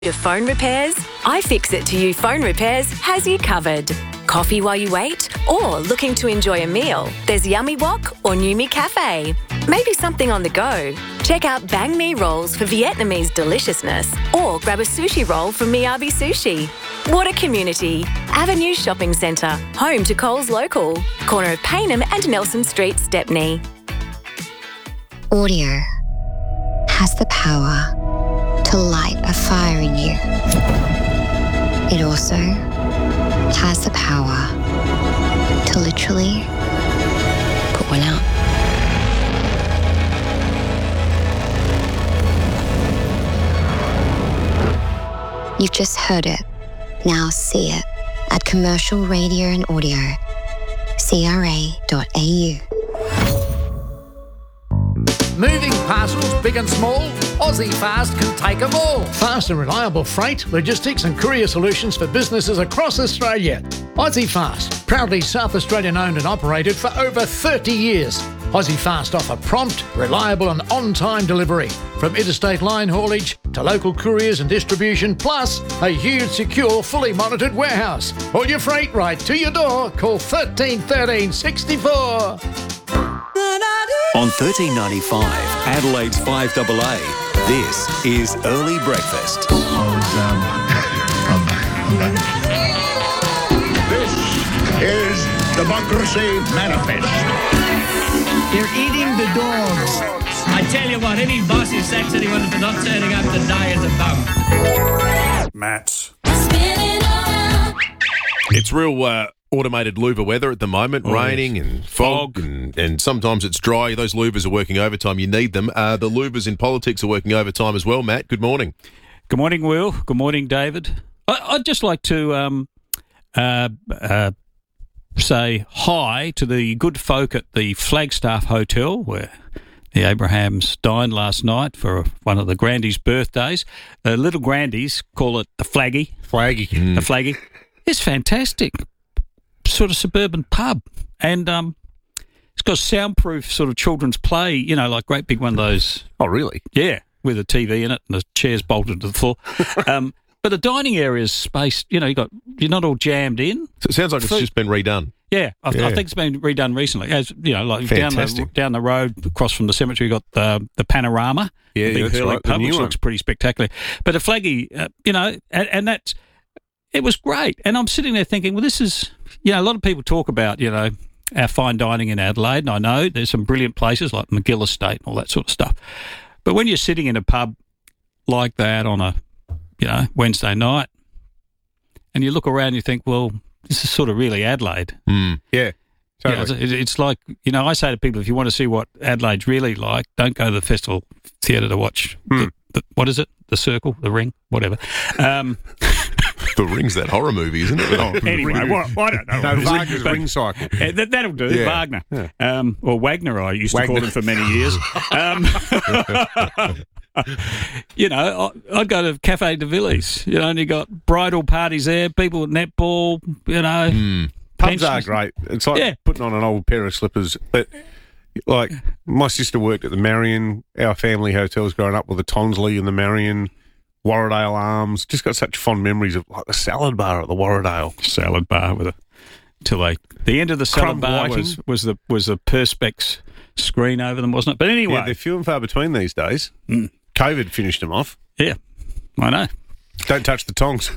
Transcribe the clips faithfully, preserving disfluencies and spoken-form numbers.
Your phone repairs? iFixit to You Phone Repairs has you covered. Coffee while you wait? Or looking to enjoy a meal? There's Yummy Wok or Numi Cafe. Maybe something on the go. Check out Bang Mi rolls for Vietnamese deliciousness, or grab a sushi roll from Miyabi Sushi. What a community. Avenue Shopping Centre, home to Coles Local, corner of Payneham and Nelson Street, Stepney. Audio has the power to light a fire in you. It also has the power to literally put one out. You've just heard it. Now see it at Commercial Radio and Audio, c r a dot a u. Moving parcels, big and small, Aussie Fast can take them all. Fast and reliable freight, logistics and courier solutions for businesses across Australia. Aussie Fast, proudly South Australian owned and operated for over thirty years. Aussie Fast offer prompt, reliable and on-time delivery, from interstate line haulage to local couriers and distribution, plus a huge, secure, fully monitored warehouse. All your freight right to your door. Call thirteen thirteen sixty-four. On thirteen ninety-five, Adelaide's five A A, this is Early Breakfast. I was, um, I'm back, I'm back. This is Democracy Manifest. They're eating the dogs. I tell you what, any boss who sacks anyone for not turning up today is a bum. Matt. It's real uh, automated louver weather at the moment, oh, raining yes. and fog, fog. And, and sometimes it's dry. Those louvers are working overtime. You need them. Uh, the louvers in politics are working overtime as well, Matt. Good morning. Good morning, Will. Good morning, David. I, I'd just like to um, uh, uh, say hi to the good folk at the Flagstaff Hotel, where the Abrahams dined last night for one of the Grandies' birthdays. The little Grandies call it the Flaggy. Flaggy. Mm. The Flaggy. It's fantastic. Sort of suburban pub. And um, it's got soundproof sort of children's play, you know, like great big one of those. Oh, really? Yeah, with a T V in it and the chairs bolted to the floor. um, but the dining area is spaced, you know, you got, you're not all jammed in. So it sounds like Food. It's just been redone. Yeah I, yeah, I think it's been redone recently. As you know, like down the, down the road across from the cemetery, you got the the Panorama, yeah, the big that's hurling right, pub, which one. looks pretty spectacular. But a Flaggy, uh, you know, and, and that's it was great. And I'm sitting there thinking, well, this is, you know, a lot of people talk about, you know, our fine dining in Adelaide, and I know there's some brilliant places like McGill Estate and all that sort of stuff. But when you're sitting in a pub like that on a, you know, Wednesday night, and you look around, you think, well, this is sort of really Adelaide. Mm, yeah. Totally. You know, it's like, you know, I say to people, if you want to see what Adelaide's really like, don't go to the Festival Theatre to watch, mm. the, the, what is it? The Circle? The Ring? Whatever. Um, the Ring's that horror movie, isn't it? Oh, anyway, well, I don't know. No, Wagner's Ring Cycle. Uh, that, that'll do, yeah. Wagner. Yeah. Um, or Wagner, I used Wagner. to call him for many years. um, you know, I, I'd go to Cafe de Villiers, you know, and you got bridal parties there, people with netball, you know. Mm. Pubs are great. It's like yeah. putting on an old pair of slippers. But, like, my sister worked at the Marion. Our family hotels growing up with the Tonsley and the Marion, Warradale Arms. Just got such fond memories of, like, the salad bar at the Warradale. Salad bar with a... Till they... The end of the salad Crumb bar was, was the was a Perspex screen over them, wasn't it? But anyway... Yeah, they're few and far between these days. Mm. COVID finished them off. Yeah, I know. Don't touch the tongs.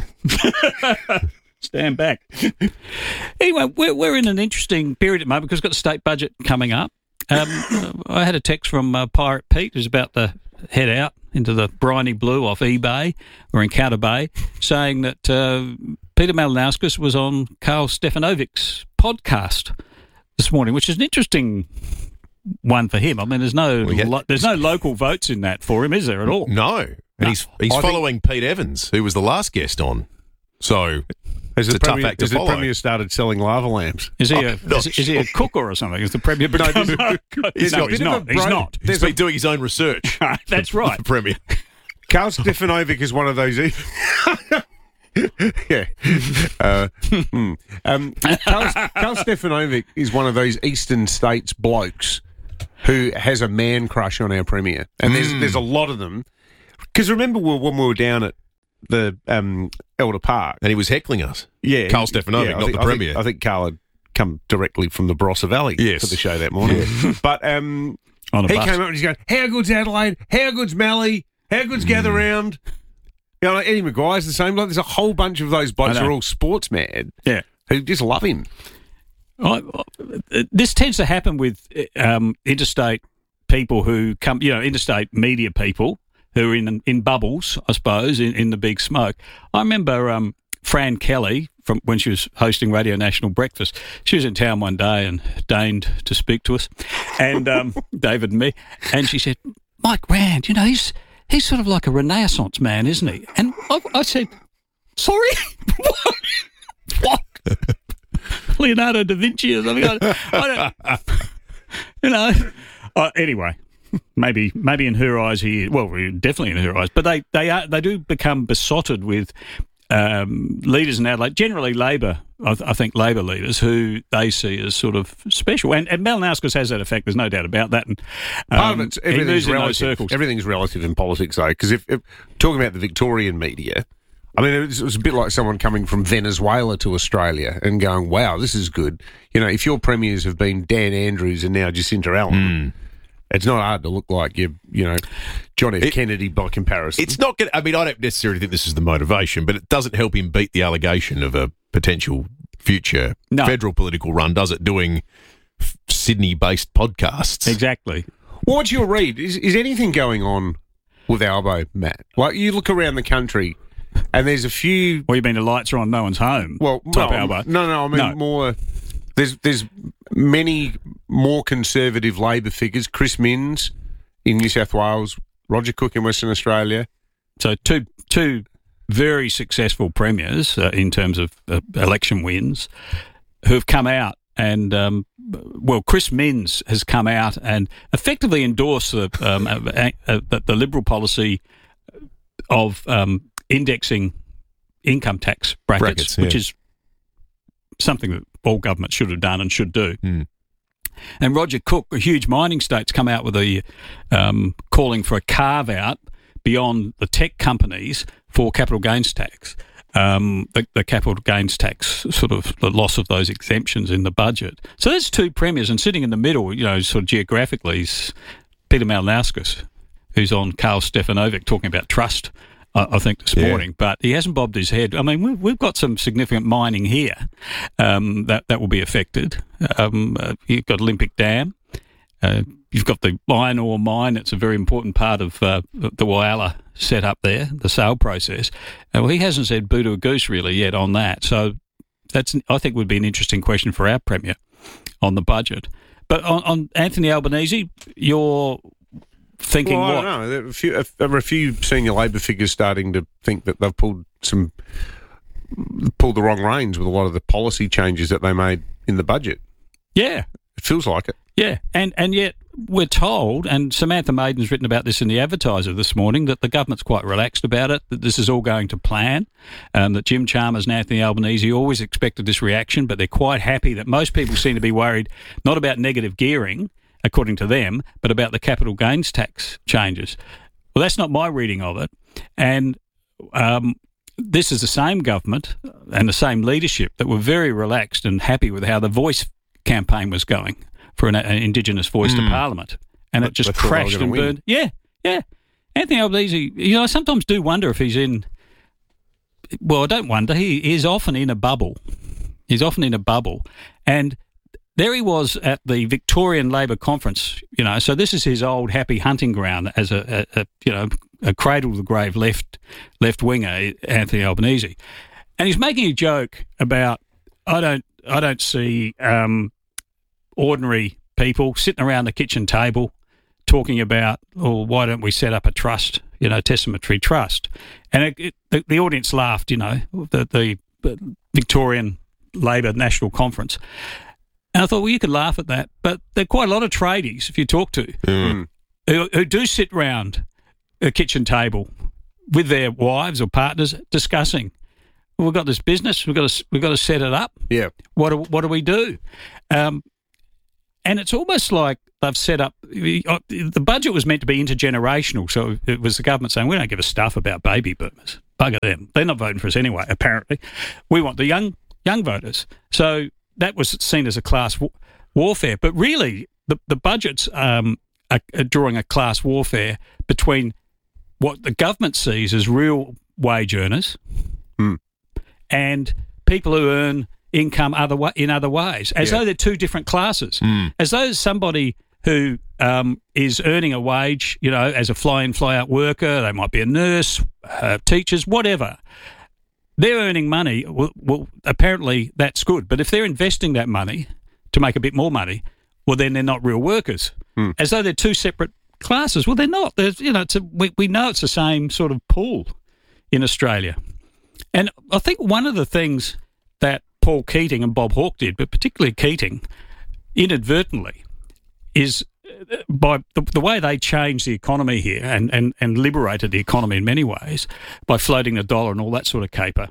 Stand back. Anyway, we're, we're in an interesting period at the moment because we've got the state budget coming up. Um, I had a text from uh, Pirate Pete, who's about to head out into the briny blue off eBay or Encounter Bay, saying that uh, Peter Malinauskas was on Carl Stefanovic's podcast this morning, which is an interesting one for him. I mean, there's no well, yeah. lo- there's no local votes in that for him, is there at all? No. And no. he's he's I following think... Pete Evans, who was the last guest on. So... Has it's the a Premier, tough act to has the follow. Premier started selling lava lamps? Is he, oh, a, is, sure. is he a cooker or something? Is the Premier become... No, no, he's, no, he's not. He's not. He's been doing his own research. That's right. The Premier. Carl Stefanovic is one of those... E- yeah. Uh, hmm. um, Carl, Carl Stefanovic is one of those eastern states blokes who has a man crush on our Premier. And there's, mm. there's a lot of them. Because remember when we were down at the um, Elder Park. And he was heckling us. Yeah. Carl Stefanovic, yeah, not think, the Premier. I think, I think Carl had come directly from the Barossa Valley yes. for the show that morning. Yeah. But um, On a he bus. came up and he's going, how good's Adelaide? How good's Mallee? How good's mm. Gather Round? You know, like Eddie Maguire's the same. Like, there's a whole bunch of those blokes who are all sports mad. Yeah. Who just love him. I, I, this tends to happen with um, interstate people who come, you know, interstate media people who are in in bubbles, I suppose, in, in the big smoke. I remember um, Fran Kelly, from when she was hosting Radio National Breakfast, she was in town one day and deigned to speak to us, and um, David and me, and she said, Mike Rand, you know, he's he's sort of like a Renaissance man, isn't he? And I, I said, sorry? What? What? Leonardo da Vinci or something. I, I don't, you know. Uh, anyway, maybe maybe in her eyes he is, well, definitely in her eyes, but they they are they do become besotted with um, leaders in Adelaide, generally Labor. I, th- I think Labor leaders who they see as sort of special, and, and Malinauskas has that effect. There's no doubt about that. And um, part of it's everything's in those relative. circles. Everything's relative in politics, though, because if, if talking about the Victorian media. I mean, it was, it was a bit like someone coming from Venezuela to Australia and going, wow, this is good. You know, if your premiers have been Dan Andrews and now Jacinta Allen, mm. it's not hard to look like you're, you know, John F. It, Kennedy by comparison. It's not going to, I mean, I don't necessarily think this is the motivation, but it doesn't help him beat the allegation of a potential future no. federal political run, does it, doing f- Sydney-based podcasts? Exactly. Well, what's your read? Is, is anything going on with Albo, Matt? Like, you look around the country... And there's a few... Well, you mean the lights are on, no one's home? Well, type no, Albo. no, no, I mean no. more... There's there's many more conservative Labor figures. Chris Minns in New South Wales, Roger Cook in Western Australia. So two two very successful premiers uh, in terms of uh, election wins who have come out and... Um, well, Chris Minns has come out and effectively endorsed the, um, uh, uh, the, the Liberal policy of... Um, indexing income tax brackets, brackets yeah. which is something that all governments should have done and should do. Mm. And Roger Cook, a huge mining state's come out with a um, calling for a carve-out beyond the tech companies for capital gains tax. Um, the, the capital gains tax, sort of the loss of those exemptions in the budget. So there's two premiers, and sitting in the middle, you know, sort of geographically, is Peter Malinauskas, who's on Carl Stefanovic talking about trust, I think, this morning, yeah. but he hasn't bobbed his head. I mean, we've, we've got some significant mining here um, that, that will be affected. Um, uh, you've got Olympic Dam. Uh, you've got the iron ore mine. It's a very important part of uh, the Whyalla set up there, the sale process. Uh, well, he hasn't said boo to a goose really yet on that. So that's, I think, would be an interesting question for our Premier on the budget. But on, on Anthony Albanese, you're... Thinking well, what? I don't know. There are, a few, there are a few senior Labor figures starting to think that they've pulled some pulled the wrong reins with a lot of the policy changes that they made in the budget. Yeah, it feels like it. Yeah, and and yet we're told, and Samantha Maiden's written about this in the Advertiser this morning, that the government's quite relaxed about it, that this is all going to plan, um, that Jim Chalmers and Anthony Albanese always expected this reaction, but they're quite happy that most people seem to be worried not about negative gearing, according to them, but about the capital gains tax changes. Well, that's not my reading of it. And um, this is the same government and the same leadership that were very relaxed and happy with how the Voice campaign was going for an, an Indigenous voice mm. to Parliament. And but, it just crashed and win. burned. Yeah, yeah. Anthony Albanese, you know, I sometimes do wonder if he's in... Well, I don't wonder. He is often in a bubble. He's often in a bubble. And... There he was at the Victorian Labor Conference, you know, so this is his old happy hunting ground as a, a, a you know, a cradle-to-the-grave left, left-winger, Anthony Albanese. And he's making a joke about, I don't I don't see um, ordinary people sitting around the kitchen table talking about, oh, why don't we set up a trust, you know, testamentary trust. And it, it, the, the audience laughed, you know, the, the Victorian Labor National Conference. And I thought, well, you could laugh at that, but there are quite a lot of tradies, if you talk to, mm. who, who do sit round a kitchen table with their wives or partners discussing, well, we've got this business, we've got to we've got to set it up. Yeah. What do, what do we do? Um, and it's almost like they've set up, the budget was meant to be intergenerational, so it was the government saying, we don't give a stuff about baby boomers. Bugger them. They're not voting for us anyway, apparently. We want the young young voters. So that was seen as a class w- warfare. But really, the, the budget's um, are, are drawing a class warfare between what the government sees as real wage earners mm. and people who earn income other wa- in other ways, as yeah. though they're two different classes, mm. as though somebody who um, is earning a wage, you know, as a fly-in, fly-out worker, they might be a nurse, uh, teachers, whatever, they're earning money. Well, well, apparently that's good. But if they're investing that money to make a bit more money, well, then they're not real workers, mm. as though they're two separate classes. Well, they're not. There's, you know, it's a, we, we know it's the same sort of pool in Australia. And I think one of the things that Paul Keating and Bob Hawke did, but particularly Keating, inadvertently, is by the, the way they changed the economy here and, and, and liberated the economy in many ways by floating the dollar and all that sort of caper.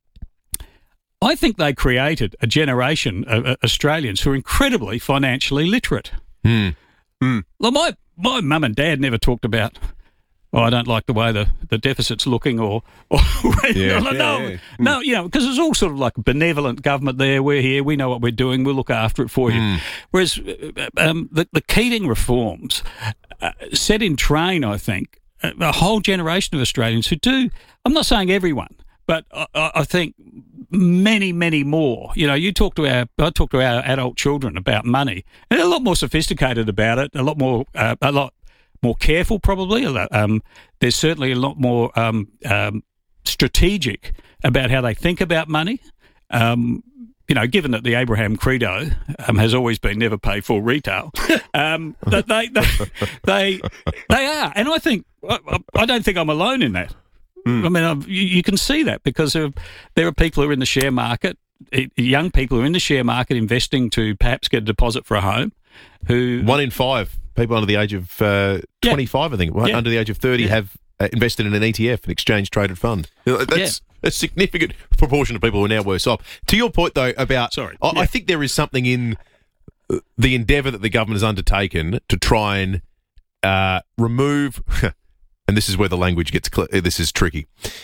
I think they created a generation of uh, Australians who are incredibly financially literate. Mm. Mm. Well, my, my mum and dad never talked about, oh, I don't like the way the, the deficit's looking, or, or yeah. no, yeah, no, yeah. no, you know, because it's all sort of like benevolent government there. We're here, we know what we're doing, we'll look after it for you. Mm. Whereas um, the, the Keating reforms uh, set in train, I think, a, a whole generation of Australians who do, I'm not saying everyone, but I, I think many, many more. You know, you talk to our, I talk to our adult children about money, and they're a lot more sophisticated about it, a lot more, uh, a lot more careful probably. Um, there's certainly a lot more um, um, strategic about how they think about money. Um, you know, given that the Abraham Credo um, has always been never pay for retail, um, that they, they they they are, and I think I, I don't think I'm alone in that. Mm. I mean, I've, you, you can see that because of, there are people who are in the share market, young people who are in the share market investing to perhaps get a deposit for a home. Who one in five people under the age of uh, twenty-five, yeah. I think, yeah. under the age of thirty, yeah. have uh, invested in an E T F, an exchange traded fund. That's yeah. a significant proportion of people who are now worse off. To your point, though, about Sorry, I, yeah. I think there is something in the endeavour that the government has undertaken to try and uh, remove, and this is where the language gets clear, this is tricky,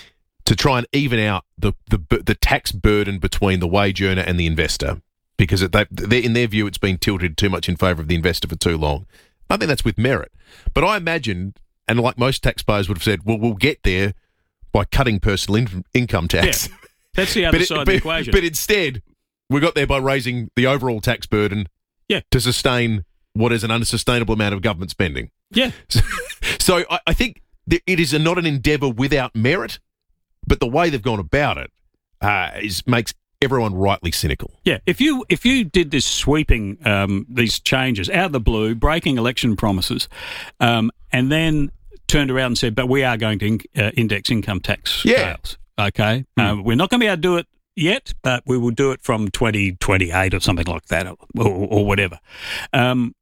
to try and even out the the, the tax burden between the wage earner and the investor. Because they, they, in their view, it's been tilted too much in favour of the investor for too long. I think that's with merit. But I imagine, and like most taxpayers would have said, well, we'll get there by cutting personal in- income tax. Yeah. That's the other but side it, of the but, equation. But instead, we got there by raising the overall tax burden yeah. to sustain what is an unsustainable amount of government spending. Yeah. So, so I, I think that it is a, not an endeavour without merit, but the way they've gone about it uh, is makes everyone rightly cynical. Yeah, if you if you did this sweeping um, these changes out of the blue, breaking election promises, um, and then turned around and said, "But we are going to in, uh, index income tax yeah. scales." Okay, mm. uh, we're not going to be able to do it yet, but we will do it from twenty twenty-eight or something like that, or, or, or whatever. Um,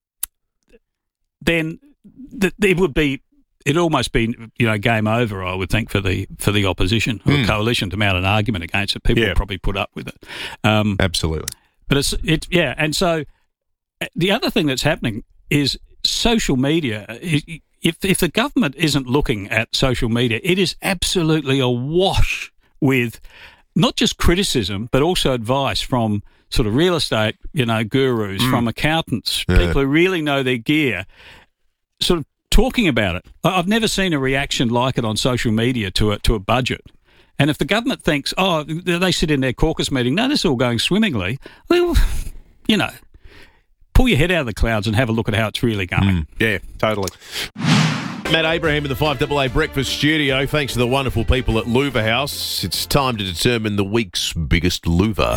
then th- it would be. It'd almost be, you know, game over, I would think, for the for the opposition or mm. coalition to mount an argument against it. People yeah. would probably put up with it. Um, Absolutely. But it's, it, yeah, and so the other thing that's happening is social media. If if the government isn't looking at social media, it is absolutely awash with not just criticism, but also advice from sort of real estate, you know, gurus, mm. from accountants, yeah. people who really know their gear, sort of talking about it. I've never seen a reaction like it on social media to a, to a budget. And if the government thinks, oh, they sit in their caucus meeting, no, this is all going swimmingly, well, you know, pull your head out of the clouds and have a look at how it's really going. Mm. Yeah, totally. Matt Abraham in the five A A Breakfast Studio. Thanks to the wonderful people at Louver House. It's time to determine the week's biggest louver.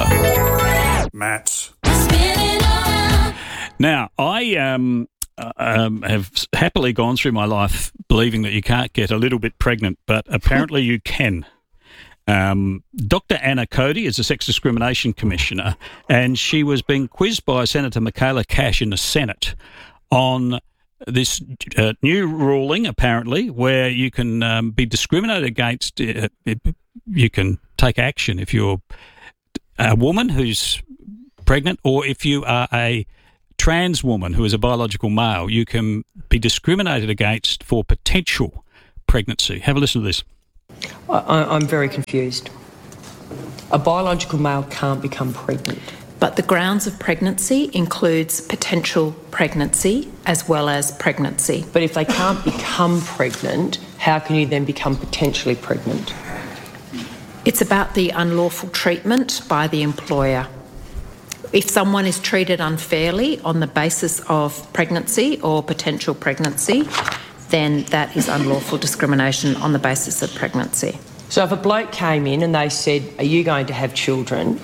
Matt. Now, I... um. Um, have happily gone through my life believing that you can't get a little bit pregnant, but apparently you can. Um, Doctor Anna Cody is a sex discrimination commissioner, and she was being quizzed by Senator Michaela Cash in the Senate on this uh, new ruling, apparently, where you can um, be discriminated against. Uh, you can take action if you're a woman who's pregnant, or if you are a trans woman who is a biological male, you can be discriminated against for potential pregnancy. Have a listen to this. I, I'm very confused. A biological male can't become pregnant. But the grounds of pregnancy includes potential pregnancy as well as pregnancy. But if they can't become pregnant, how can you then become potentially pregnant? It's about the unlawful treatment by the employer. If someone is treated unfairly on the basis of pregnancy or potential pregnancy, then that is unlawful discrimination on the basis of pregnancy. So if a bloke came in and they said, are you going to have children?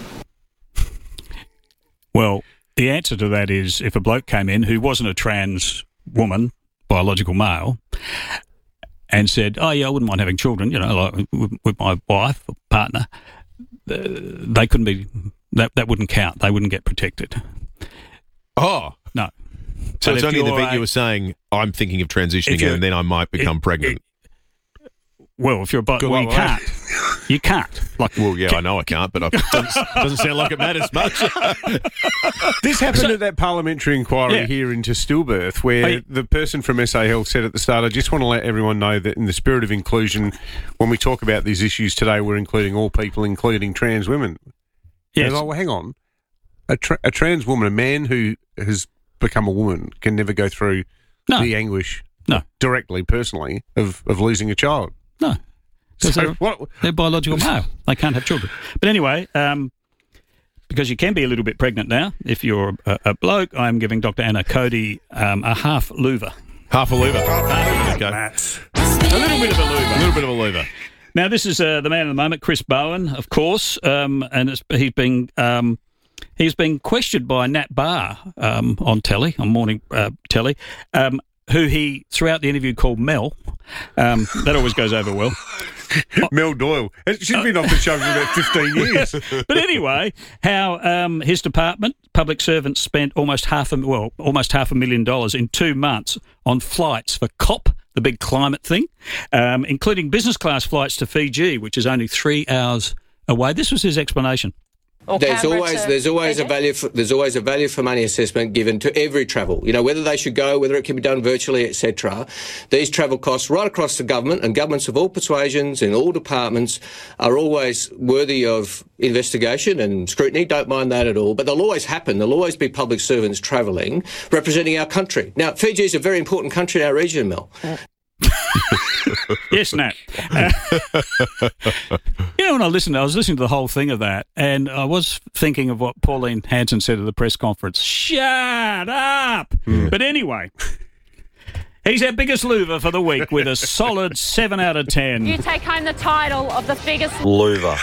Well, the answer to that is if a bloke came in who wasn't a trans woman, biological male, and said, oh, yeah, I wouldn't mind having children, you know, like with, with my wife or partner, uh, they couldn't be, that, that wouldn't count. They wouldn't get protected. Oh. No. So But it's if only in the you're event a- you were saying, I'm thinking of transitioning If you're- and then I might become it- pregnant. Well, if you're a bi- well, you well, can't. You can't. Like, well, yeah, I know I can't, but it doesn't, doesn't sound like it matters much. This happened at that parliamentary inquiry Yeah. here into stillbirth, where I- the person from S A Health said at the start, I just want to let everyone know that in the spirit of inclusion, when we talk about these issues today, we're including all people, including trans women. Yes. And I was like, well, hang on. A, tra- a trans woman, a man who has become a woman, can never go through No. the anguish No. directly, personally, of, of losing a child. No. Because So they're, what- they're biological male. They can't have children. But anyway, um, because you can be a little bit pregnant now, if you're a, a bloke, I'm giving Doctor Anna Cody um, a half louver. Half a louver. Okay. A little bit of a louver. A little bit of a louver. Now, this is uh, the man of the moment, Chris Bowen, of course, um, and it's, he's been um, he's been questioned by Nat Barr um, on telly, on morning uh, telly, um, who he, throughout the interview, called Mel. Um, that always goes over well. Mel Doyle. It should have been off the show for about fifteen years. But anyway, how um, his department, public servants, spent almost half a well, almost half a million dollars in two months on flights for COP, the big climate thing, um, including business class flights to Fiji, which is only three hours away. This was his explanation. There's always there's always a value for, there's always a value for money assessment given to every travel. You know, whether they should go, whether it can be done virtually, et cetera. These travel costs right across the government, and governments of all persuasions in all departments are always worthy of investigation and scrutiny. Don't mind that at all. But they'll always happen. There'll always be public servants travelling representing our country. Now, Fiji is a very important country in our region, Mel. Yes, Nat. Uh, you know, when I listened, I was listening to the whole thing of that, and I was thinking of what Pauline Hanson said at the press conference. Shut up! Mm. But anyway, he's our biggest louver for the week with a solid seven out of ten. You take home the title of the biggest Louver.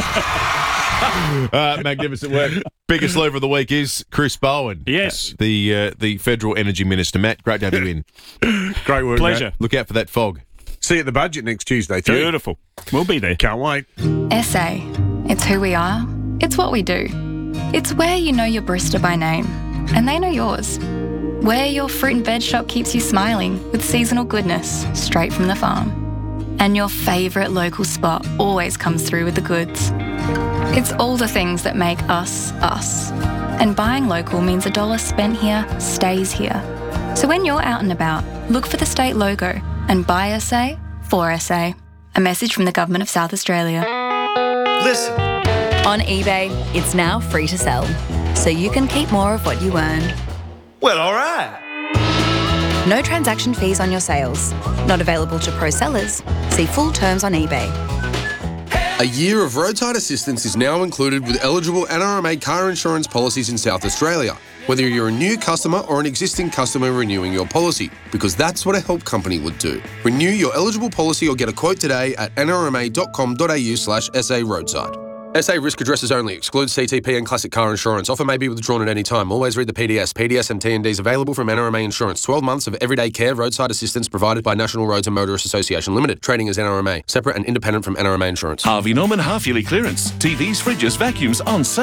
uh, magnificent work. Biggest louver of the week is Chris Bowen. Yes. Uh, the uh, the Federal Energy Minister. Matt, great to have you in. Great work, Pleasure. Matt. Look out for that fog. See you at the budget next Tuesday, too. Beautiful. We'll be there. Can't wait. S A. It's who we are. It's what we do. It's where you know your barista by name, and they know yours. Where your fruit and veg shop keeps you smiling with seasonal goodness straight from the farm. And your favourite local spot always comes through with the goods. It's all the things that make us, us. And buying local means a dollar spent here stays here. So when you're out and about, look for the state logo and buy S A for S A. A message from the Government of South Australia. Listen. On eBay, it's now free to sell, so you can keep more of what you earn. Well, all right. No transaction fees on your sales. Not available to pro sellers. See full terms on eBay. A year of roadside assistance is now included with eligible N R M A car insurance policies in South Australia, whether you're a new customer or an existing customer renewing your policy, because that's what a help company would do. Renew your eligible policy or get a quote today at n r m a dot com dot a u slash s a roadside. S A risk addresses only. Excludes C T P and classic car insurance. Offer may be withdrawn at any time. Always read the P D S. P D S and T and Ds available from N R M A Insurance. twelve months of everyday care roadside assistance provided by National Roads and Motorists Association Limited. Trading as N R M A. Separate and independent from N R M A Insurance. Harvey Norman half-yearly clearance. T Vs, fridges, vacuums on sale.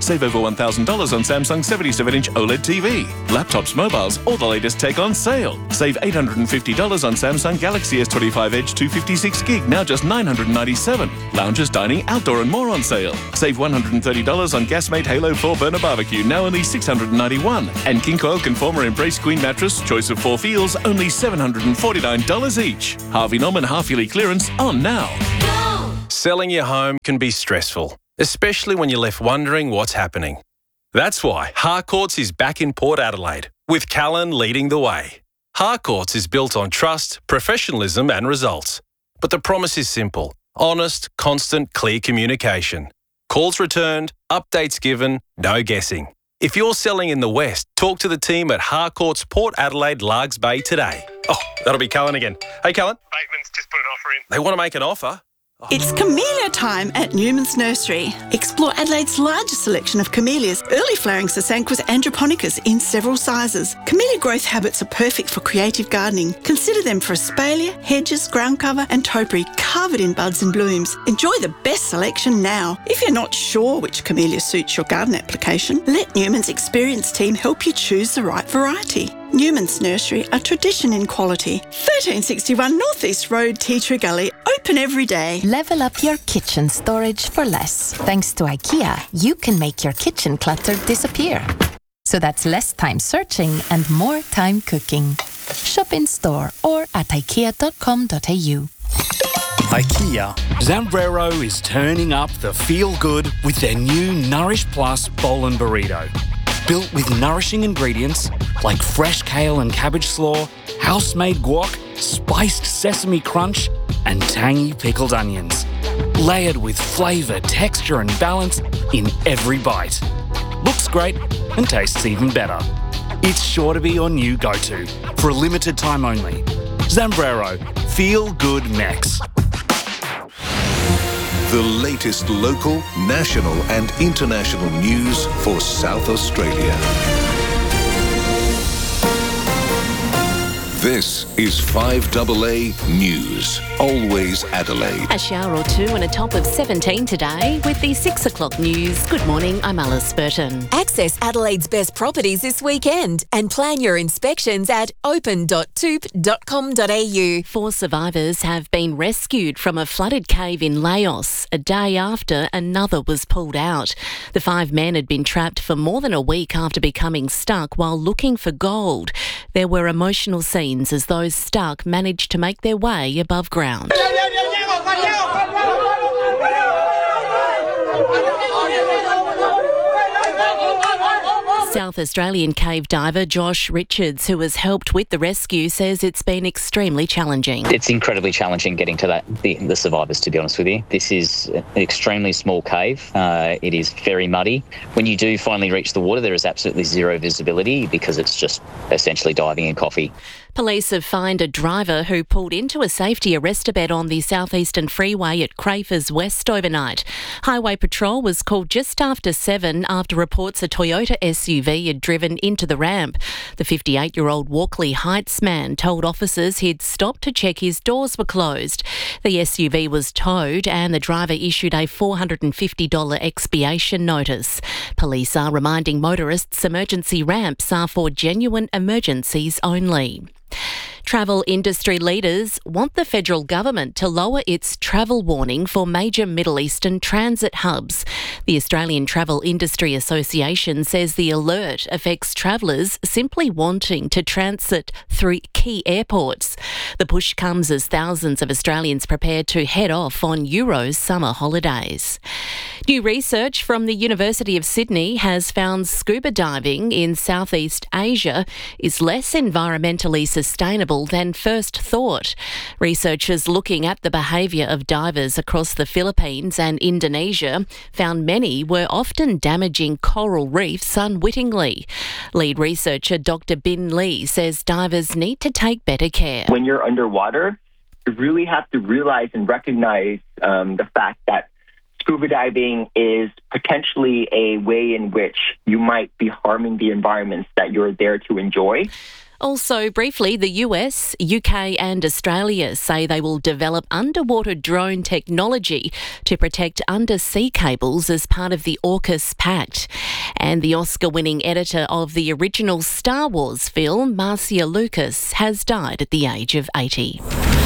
Save over one thousand dollars on Samsung seventy-seven inch OLED T V. Laptops, mobiles, or the latest tech on sale. Save eight hundred fifty dollars on Samsung Galaxy S twenty-five Edge two fifty-six gig, now just nine hundred ninety-seven dollars. Lounges, dining, outdoor and more on sale. Save one hundred thirty dollars on Gasmate Halo four burner barbecue, now only six hundred ninety-one dollars. And King Coil Conformer Embrace Queen mattress, choice of four feels, only seven hundred forty-nine dollars each. Harvey Norman half-yearly clearance on now. Selling your home can be stressful, especially when you're left wondering what's happening. That's why Harcourts is back in Port Adelaide, with Callan leading the way. Harcourts is built on trust, professionalism and results. But the promise is simple: honest, constant, clear communication. Calls returned, updates given, no guessing. If you're selling in the West, talk to the team at Harcourts Port Adelaide Largs Bay today. Oh, that'll be Callan again. Hey, Callan. Bateman's just put an offer in. They want to make an offer. It's camellia time at Newman's Nursery. Explore Adelaide's largest selection of camellias, early flowering Sasanquas androponicus in several sizes. Camellia growth habits are perfect for creative gardening. Consider them for espalier, hedges, ground cover and topiary covered in buds and blooms. Enjoy the best selection now. If you're not sure which camellia suits your garden application, let Newman's experienced team help you choose the right variety. Newman's Nursery, a tradition in quality. thirteen sixty-one North East Road, Tea Tree Gully, open every day. Level up your kitchen storage for less. Thanks to IKEA, you can make your kitchen clutter disappear. So that's less time searching and more time cooking. Shop in store or at ikea dot com dot a u. IKEA. Zambrero is turning up the feel-good with their new Nourish Plus Bowl and Burrito. Built with nourishing ingredients like fresh kale and cabbage slaw, house-made guac, spiced sesame crunch, and tangy pickled onions. Layered with flavour, texture and balance in every bite. Looks great and tastes even better. It's sure to be your new go-to for a limited time only. Zambrero. Feel good Mex. The latest local, national and international news for South Australia. This is five A A News. Always Adelaide. A shower or two and a top of seventeen today with the six o'clock news. Good morning, I'm Alice Burton. Access Adelaide's best properties this weekend and plan your inspections at open dot toop dot com dot a u. Four survivors have been rescued from a flooded cave in Laos a day after another was pulled out. The five men had been trapped for more than a week after becoming stuck while looking for gold. There were emotional scenes as those stuck managed to make their way above ground. South Australian cave diver Josh Richards, who has helped with the rescue, says it's been extremely challenging. It's incredibly challenging getting to that the, the survivors, to be honest with you. This is an extremely small cave. Uh, it is very muddy. When you do finally reach the water, there is absolutely zero visibility because it's just essentially diving in coffee. Police have fined a driver who pulled into a safety arrestor bed on the southeastern freeway at Crafers West overnight. Highway Patrol was called just after seven after reports a Toyota S U V had driven into the ramp. The fifty-eight-year-old Walkley Heights man told officers he'd stopped to check his doors were closed. The S U V was towed and the driver issued a four hundred fifty dollars expiation notice. Police are reminding motorists emergency ramps are for genuine emergencies only. Travel industry leaders want the federal government to lower its travel warning for major Middle Eastern transit hubs. The Australian Travel Industry Association says the alert affects travellers simply wanting to transit through key airports. The push comes as thousands of Australians prepare to head off on Euro's summer holidays. New research from the University of Sydney has found scuba diving in Southeast Asia is less environmentally sustainable than first thought. Researchers looking at the behaviour of divers across the Philippines and Indonesia found many were often damaging coral reefs unwittingly. Lead researcher Doctor Bin Lee says divers need to take better care. When you're underwater, you really have to realize and recognize um, the fact that scuba diving is potentially a way in which you might be harming the environments that you're there to enjoy. Also, briefly, the U S, U K and Australia say they will develop underwater drone technology to protect undersea cables as part of the AUKUS Pact. And the Oscar-winning editor of the original Star Wars film, Marcia Lucas, has died at the age of eighty.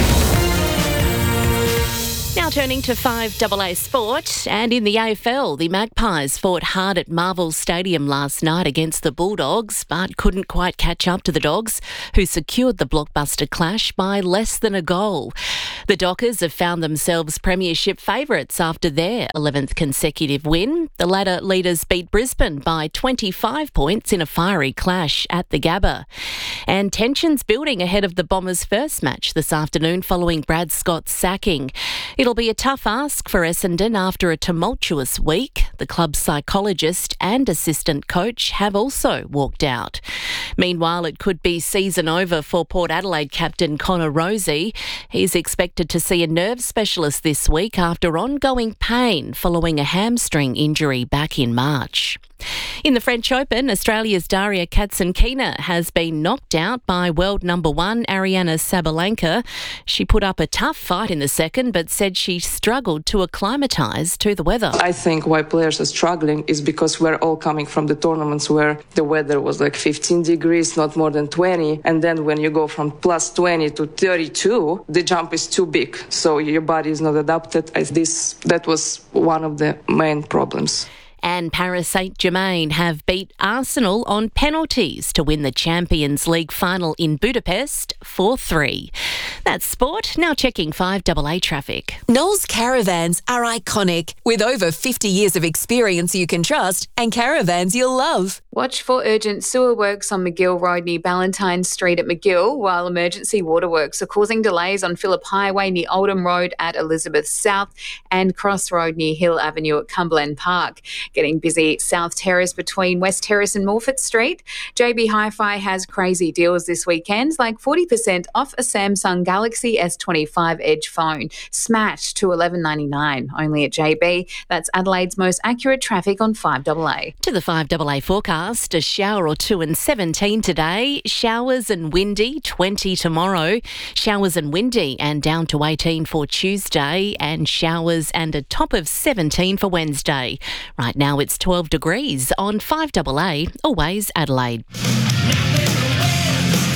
Now turning to five A A Sport, and in the A F L, the Magpies fought hard at Marvel Stadium last night against the Bulldogs, but couldn't quite catch up to the Dogs, who secured the blockbuster clash by less than a goal. The Dockers have found themselves premiership favourites after their eleventh consecutive win. The ladder leaders beat Brisbane by twenty-five points in a fiery clash at the Gabba. And tensions building ahead of the Bombers' first match this afternoon following Brad Scott's sacking. It'll be a tough ask for Essendon after a tumultuous week. The club's psychologist and assistant coach have also walked out. Meanwhile, it could be season over for Port Adelaide captain Connor Rozee. He's expected to see a nerve specialist this week after ongoing pain following a hamstring injury back in March. In the French Open, Australia's Daria Katsankina has been knocked out by world number one Ariana Sabalenka. She put up a tough fight in the second, but said she struggled to acclimatise to the weather. I think why players are struggling is because we're all coming from the tournaments where the weather was like fifteen degrees, not more than twenty. And then when you go from plus twenty to thirty-two, the jump is too big. So your body is not adapted. As this, that was one of the main problems. And Paris Saint-Germain have beat Arsenal on penalties to win the Champions League final in Budapest four three. That's sport. Now checking five A A traffic. Knowles Caravans are iconic, with over fifty years of experience you can trust and caravans you'll love. Watch for urgent sewer works on McGill Road near Ballantyne Street at McGill, while emergency waterworks are causing delays on Phillip Highway near Oldham Road at Elizabeth South and Cross Road near Hill Avenue at Cumberland Park. Getting busy South Terrace between West Terrace and Morford Street. J B Hi-Fi has crazy deals this weekend, like forty percent off a Samsung Galaxy S twenty-five Edge phone, smashed to eleven ninety-nine, only at J B. That's Adelaide's most accurate traffic on five A A. To the five A A forecast, a shower or two and seventeen today, showers and windy, twenty tomorrow, showers and windy and down to eighteen for Tuesday, and showers and a top of seventeen for Wednesday. Right now it's twelve degrees on five A A, always Adelaide.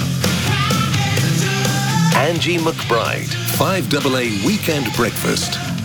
Angie McBride, five A A Weekend Breakfast.